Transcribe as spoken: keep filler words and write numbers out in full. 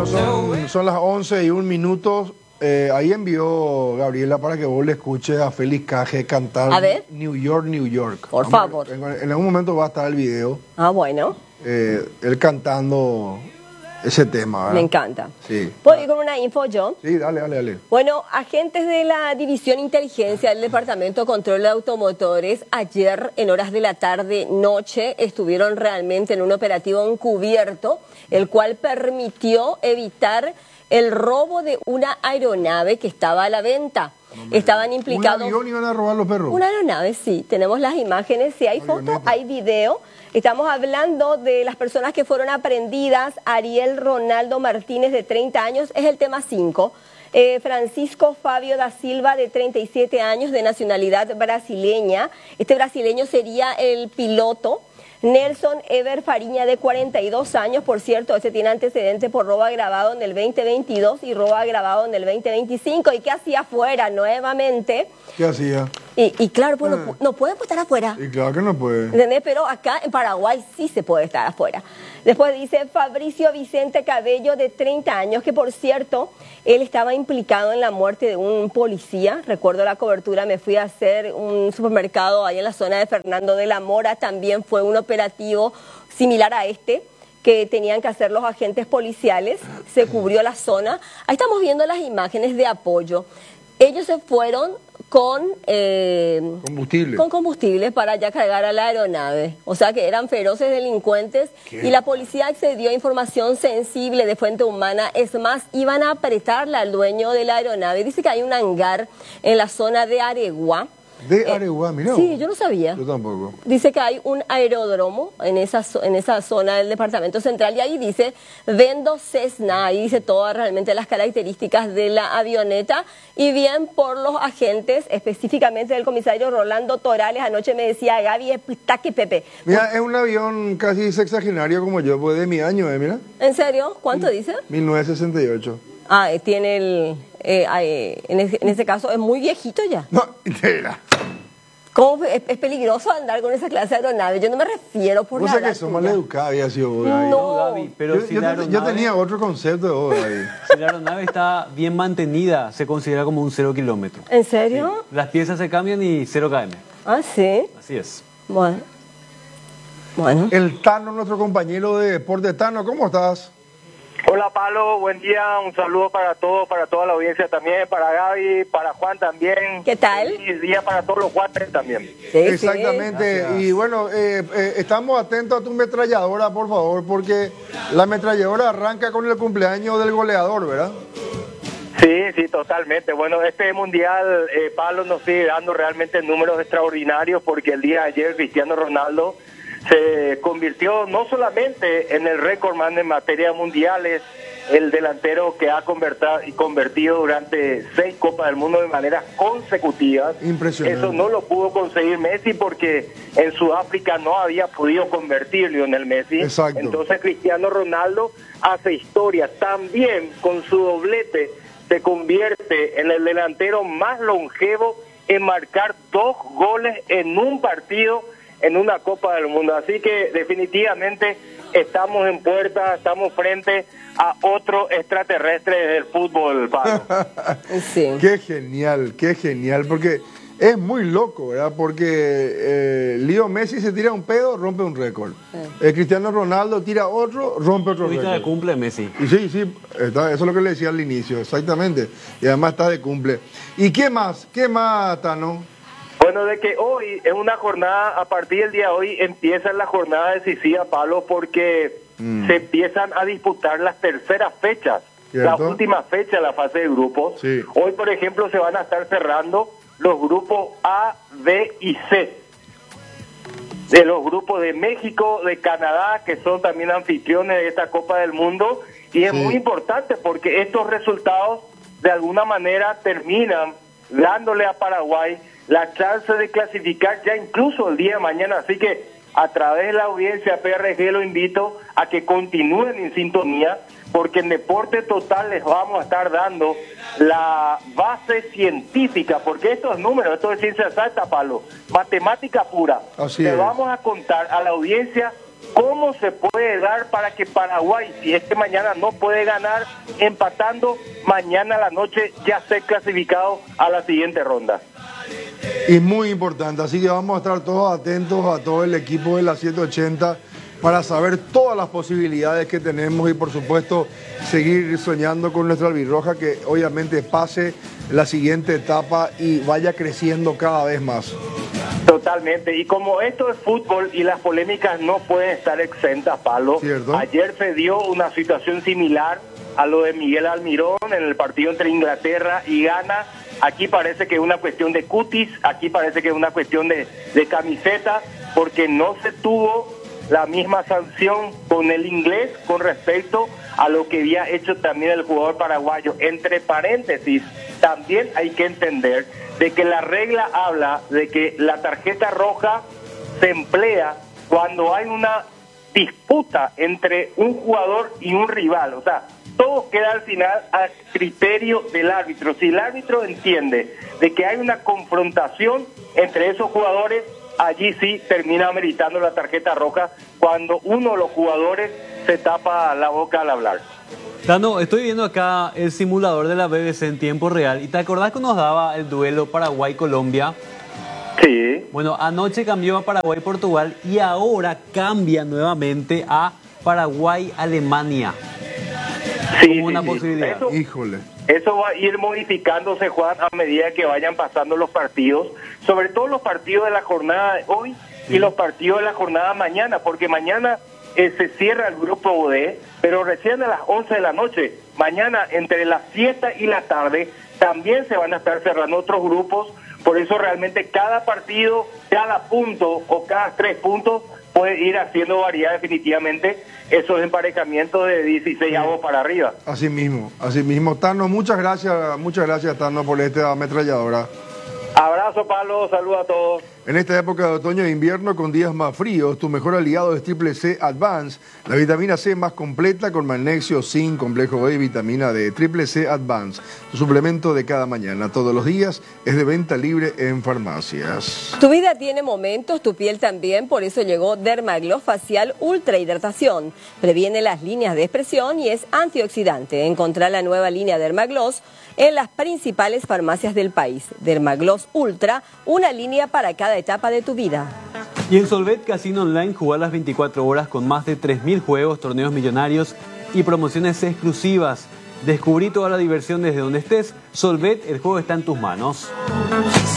Bueno, son, son las once y un minuto. Eh, ahí envió Gabriela para que vos le escuches a Félix Caje cantar A ver. New York, New York. Por Vamos, favor. En, en algún momento va a estar el video. Ah, bueno. Eh, él cantando ese tema, ¿verdad? Me encanta. Sí. ¿Puedo ir con una info yo? Sí, dale, dale, dale. Bueno, agentes de la División Inteligencia del Departamento de Control de Automotores ayer en horas de la tarde noche estuvieron realmente en un operativo encubierto, el cual permitió evitar el robo de una aeronave que estaba a la venta. No, Estaban implicados... ¿Un avión iban a robar los perros? Una aeronave, sí. Tenemos las imágenes, si hay fotos, hay video. Estamos hablando de las personas que fueron aprehendidas. Ariel Ronaldo Martínez, de treinta años, es el tema cinco. Eh, Francisco Fabio da Silva, de treinta y siete años, de nacionalidad brasileña. Este brasileño sería el piloto. Nelson Ever Fariña, de cuarenta y dos años, por cierto, ese tiene antecedente por robo agravado en el veinte veintidós y robo agravado en el veinte veinticinco. ¿Y qué hacía afuera nuevamente? ¿Qué hacía? Y, y claro, pues Eh. no, no puede estar afuera. Y claro que no puede. ¿Entendés? Pero acá en Paraguay sí se puede estar afuera. Después dice Fabricio Vicente Cabello, de treinta años, que por cierto, él estaba implicado en la muerte de un policía. Recuerdo la cobertura, me fui a hacer un supermercado ahí en la zona de Fernando de la Mora. También fue un operativo similar a este que tenían que hacer los agentes policiales. Se cubrió la zona. Ahí estamos viendo las imágenes de apoyo. Ellos se fueron con eh, combustible. con combustible para ya cargar a la aeronave. O sea que eran feroces delincuentes. ¿Qué? Y la policía accedió a información sensible de fuente humana. Es más, iban a apretarla al dueño de la aeronave. Dice que hay un hangar en la zona de Areguá. De Areguá, mira. Sí, yo no sabía. Yo tampoco. Dice que hay un aeródromo en esa, en esa zona del departamento central y ahí dice Vendo Cessna, ahí dice todas realmente las características de la avioneta y bien por los agentes, específicamente del comisario Rolando Torales. Anoche me decía Gaby, taque Pepe. Mira, es un avión casi sexagenario como yo, pues de mi año, ¿eh? Mira. ¿En serio? ¿Cuánto dice? mil novecientos sesenta y ocho. Ah, eh, tiene el... Eh, eh, en, ese, en ese caso es muy viejito ya. No, entera. ¿Cómo es, es peligroso andar con esa clase de aeronave? Yo no me refiero por Vos nada. sabés que sos maleducada, había sido vos, Gaby. No. Gaby, pero yo, si yo, la te- aeronave, yo tenía otro concepto de vos, Gaby. si la aeronave está bien mantenida, se considera como un cero kilómetro. ¿En serio? Las piezas se cambian y cero kilómetros. Ah, sí. Así es. Bueno. Bueno. El Tano, nuestro compañero de deporte. Tano, ¿cómo estás? Hola Pablo, buen día, un saludo para todos, para toda la audiencia también, para Gaby, para Juan también. ¿Qué tal? Feliz día para todos los Juanes también. Sí, Exactamente. Gracias. Y bueno, eh, eh, estamos atentos a tu metralladora, por favor, porque la metralladora arranca con el cumpleaños del goleador, ¿verdad? Sí, sí, totalmente. Bueno, este mundial, eh, Pablo, nos sigue dando realmente números extraordinarios porque el día de ayer Cristiano Ronaldo se convirtió no solamente en el récordman en materia de mundiales, el delantero que ha converta- convertido durante seis Copas del Mundo de manera consecutivas. Impresionante. Eso no lo pudo conseguir Messi porque en Sudáfrica no había podido convertir Lionel Messi. Exacto. Entonces Cristiano Ronaldo hace historia. También con su doblete se convierte en el delantero más longevo en marcar dos goles en un partido en una Copa del Mundo. Así que definitivamente estamos en puerta, estamos frente a otro extraterrestre del fútbol, Pablo. Sí. Qué genial, qué genial, porque es muy loco, ¿verdad? Porque eh, Leo Messi se tira un pedo, rompe un récord. Eh, Cristiano Ronaldo tira otro, rompe otro Ahorita de récord. cumple Messi. Y sí, sí, está- eso es lo que le decía al inicio, exactamente. Y además está de cumple. ¿Y qué más? ¿Qué más, Tano? Bueno, de que hoy es una jornada, a partir del día de hoy empieza la jornada decisiva, Pablo, porque Mm. se empiezan a disputar las terceras fechas, la ¿Cierto? última fecha de la fase de grupos. Sí. Hoy, por ejemplo, se van a estar cerrando los grupos A, B y C. De los grupos de México, de Canadá, que son también anfitriones de esta Copa del Mundo. Y es Sí. muy importante porque estos resultados, de alguna manera, terminan dándole a Paraguay la chance de clasificar ya incluso el día de mañana. Así que a través de la audiencia P R G lo invito a que continúen en sintonía, porque en Deporte Total les vamos a estar dando la base científica, porque estos números, esto es ciencia exacta, Pablo, matemática pura. Así Le es. vamos a contar a la audiencia ¿Cómo se puede dar para que Paraguay, si es que mañana no puede ganar, empatando, mañana a la noche ya esté clasificado a la siguiente ronda? Y muy importante, así que vamos a estar todos atentos a todo el equipo de la setecientos ochenta para saber todas las posibilidades que tenemos y por supuesto seguir soñando con nuestra albirroja, que obviamente pase la siguiente etapa y vaya creciendo cada vez más. Totalmente, y como esto es fútbol y las polémicas no pueden estar exentas, Pablo, ¿cierto? Ayer se dio una situación similar a lo de Miguel Almirón en el partido entre Inglaterra y Ghana. Aquí parece que es una cuestión de cutis, aquí parece que es una cuestión de, de camiseta, porque no se tuvo la misma sanción con el inglés con respecto a lo que había hecho también el jugador paraguayo. Entre paréntesis, también hay que entender de que la regla habla de que la tarjeta roja se emplea cuando hay una disputa entre un jugador y un rival. O sea, todo queda al final a criterio del árbitro. Si el árbitro entiende de que hay una confrontación entre esos jugadores, allí sí termina meritando la tarjeta roja cuando uno de los jugadores se tapa la boca al hablar. Tano, estoy viendo acá el simulador de la B B C en tiempo real. ¿Y te acordás que nos daba el duelo Paraguay-Colombia? Sí. Bueno, anoche cambió a Paraguay-Portugal y ahora cambia nuevamente a Paraguay-Alemania. Sí, como sí, una sí. posibilidad. Eso, Híjole. Eso va a ir modificándose, Juan, a medida que vayan pasando los partidos, sobre todo los partidos de la jornada de hoy y los partidos de la jornada mañana, porque mañana eh, se cierra el grupo D, pero recién a las once de la noche, mañana entre las siete y la tarde, también se van a estar cerrando otros grupos. Por eso realmente cada partido, cada punto o cada tres puntos puede ir haciendo variedad definitivamente esos emparejamientos de dieciséis avos para arriba. Así mismo, así mismo. Tano, muchas gracias, muchas gracias, Tano, por esta ametralladora. Abrazo, Pablo, saludos a todos. En esta época de otoño e invierno con días más fríos, tu mejor aliado es Triple C Advance, la vitamina C más completa con magnesio, zinc, complejo B y vitamina D. Triple C Advance, tu suplemento de cada mañana, todos los días, es de venta libre en farmacias. Tu vida tiene momentos, tu piel también, por eso llegó Dermagloss Facial Ultra Hidratación. Previene las líneas de expresión y es antioxidante. Encontrá la nueva línea Dermagloss en las principales farmacias del país. Dermagloss Ultra, una línea para cada etapa de tu vida. Y en Solvet Casino Online jugá las veinticuatro horas con más de tres mil juegos, torneos millonarios y promociones exclusivas. Descubrí toda la diversión desde donde estés. Solvet, el juego está en tus manos.